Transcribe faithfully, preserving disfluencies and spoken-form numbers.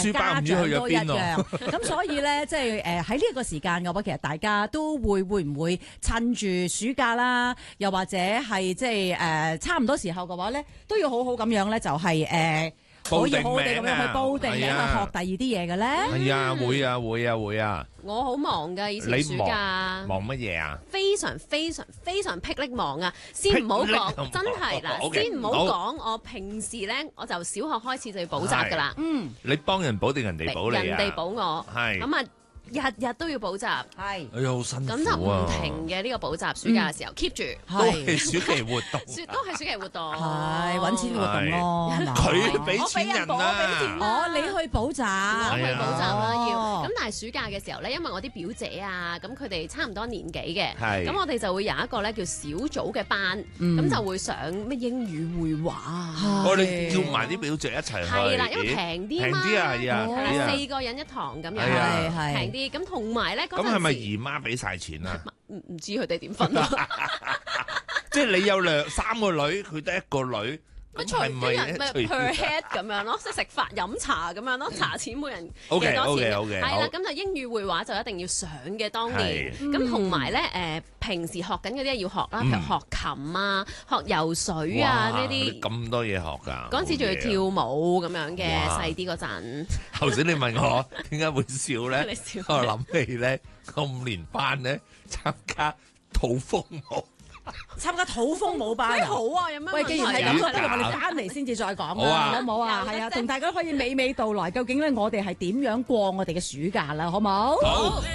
嘅家長都一樣。咁所以咧，即係誒喺呢一個時間嘅話，其實大家都會會唔會趁住暑假啦，又或者係即係誒差唔多時候嘅話咧，都要好好咁樣咧，就係誒可以好好地咁樣去報定名去學第二啲嘢嘅咧。 係啊，會啊，會啊，會啊。 我好忙㗎，以前暑假。 忙乜嘢啊？ 非常非常非常霹靂忙啊！先唔好講，真係嗱，先唔好講。我平時咧，我就小學開始就要補習㗎啦。 嗯， 你幫人補定人哋補你啊？ 人哋補我。 係。 咁啊。日日都要補習，係， 哎呀好辛苦啊！ 咁就唔停嘅呢個補習，暑假嘅時候 keep 住， 都係暑期活動， 都係暑期活動， 係揾錢嘅活動咯。 佢俾錢人啊！ 哦，你去補習， 我去補習啦要。咁但係暑假嘅時候咧，因為我啲表姐啊，咁佢哋差唔多年紀嘅，咁我哋就會有一個咧叫小組嘅班，咁就會上咩英語會話啊。 我哋叫埋啲表姐一齊去， 係啦，因為平啲嘛， 平啲啊，係啊， 四個人一堂咁樣， 係係平啲。咁同埋咧， 咁係咪姨媽俾晒錢啊？ 唔唔知佢哋點分咯。 即係你有兩三個女，佢得一個女， 咪隨啲人咪 per head 咁樣咯，即係食飯飲茶咁樣咯，茶錢每人幾多錢？係啦，咁就英語會話就一定要上嘅當年。咁同埋咧誒，平時學緊嗰啲要學啦，譬如學琴啊、學游水啊呢啲。 咁多嘢學㗎。 嗰陣時仲要跳舞咁樣嘅，細啲嗰陣。 頭先你問我點解會笑咧？ 你笑我諗起咧，個五年班咧參加土風舞， 參加土風舞班啊！ 好啊，有咩問題？ 喂，既然係咁，不如我哋翻嚟先至再講啦，好唔好啊？係啊，同大家可以娓娓道來，究竟咧我哋係點樣過我哋嘅暑假啦，好冇？好。